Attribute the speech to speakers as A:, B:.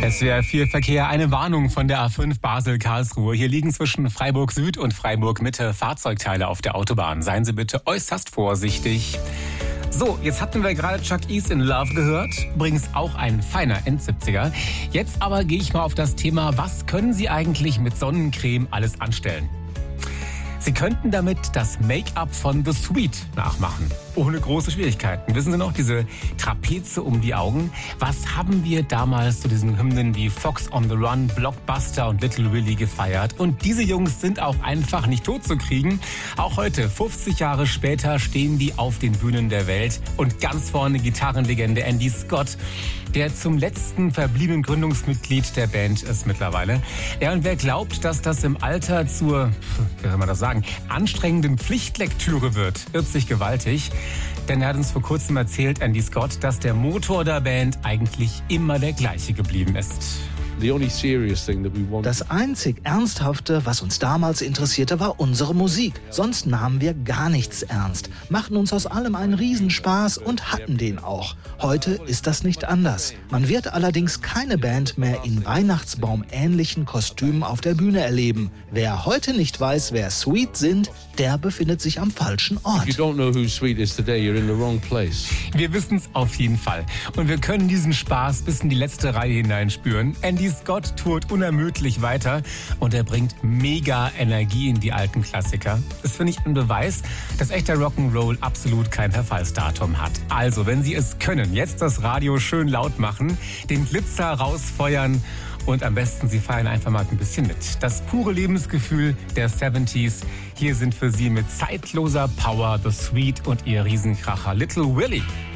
A: SWR 4 Verkehr, eine Warnung von der A5 Basel-Karlsruhe. Hier liegen zwischen Freiburg Süd und Freiburg Mitte Fahrzeugteile auf der Autobahn. Seien Sie bitte äußerst vorsichtig. So, jetzt hatten wir gerade Chuck E's in Love gehört. Übrigens auch ein feiner End-70er. Jetzt aber gehe ich mal auf das Thema, was können Sie eigentlich mit Sonnencreme alles anstellen? Sie könnten damit das Make-up von The Sweet nachmachen. Ohne große Schwierigkeiten. Wissen Sie noch, diese Trapeze um die Augen? Was haben wir damals zu diesen Hymnen wie Fox on the Run, Blockbuster und Little Willie gefeiert? Und diese Jungs sind auch einfach nicht tot zu kriegen. Auch heute, 50 Jahre später, stehen die auf den Bühnen der Welt. Und ganz vorne Gitarrenlegende Andy Scott, der zum letzten verbliebenen Gründungsmitglied der Band ist mittlerweile. Ja, und wer glaubt, dass das im Alter zur, wie soll man das sagen, anstrengenden Pflichtlektüre wird, irrt sich gewaltig. Denn er hat uns vor kurzem erzählt, Andy Scott, dass der Motor der Band eigentlich immer der gleiche geblieben ist.
B: Das einzig Ernsthafte, was uns damals interessierte, war unsere Musik. Sonst nahmen wir gar nichts ernst, machten uns aus allem einen Riesenspaß und hatten den auch. Heute ist das nicht anders. Man wird allerdings keine Band mehr in Weihnachtsbaum-ähnlichen Kostümen auf der Bühne erleben. Wer heute nicht weiß, wer Sweet sind, der befindet sich am falschen Ort.
A: Wir wissen es auf jeden Fall. Und wir können diesen Spaß bis in die letzte Reihe hinein spüren. Andy Scott tourt unermüdlich weiter und er bringt mega Energie in die alten Klassiker. Das finde ich ein Beweis, dass echter Rock'n'Roll absolut kein Verfallsdatum hat. Also, wenn Sie es können, jetzt das Radio schön laut machen, den Glitzer rausfeuern und am besten Sie feiern einfach mal ein bisschen mit. Das pure Lebensgefühl der 70s. Hier sind für Sie mit zeitloser Power The Sweet und ihr Riesenkracher Little Willie.